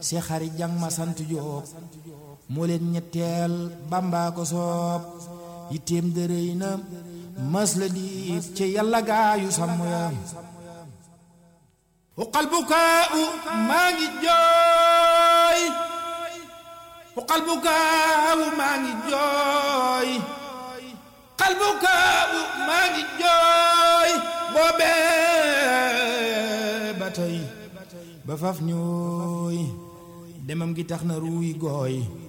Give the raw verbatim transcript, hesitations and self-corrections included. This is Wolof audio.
Seex Xari Jang ma sant Jóob moo leen ñetteel Bamba ko soob yitteem dërëy na mas la diit ci yàlla gaayu sàmm ya uqal bukaa'u maa ngi jooy uqal bukaa'u maa ngi jooy uqal bukaa'u maa ngi jooy boobee ba tey ba faf ñooy demam gi tax na ruuy gooy